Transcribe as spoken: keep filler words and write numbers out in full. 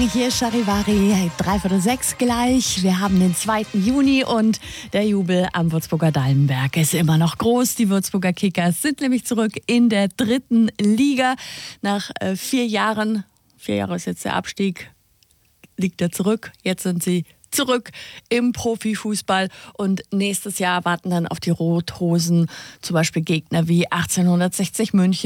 hier ist Charivari, dreiviertel sechs gleich. Wir haben den zweiten Juni und der Jubel am Würzburger Dallenberg ist immer noch groß. Die Würzburger Kickers sind nämlich zurück in der dritten Liga. Nach äh, vier Jahren, vier Jahre ist jetzt der Abstieg, liegt er zurück. Jetzt sind sie zurück im Profifußball und nächstes Jahr warten dann auf die Rothosen zum Beispiel Gegner wie achtzehnhundertsechzig München.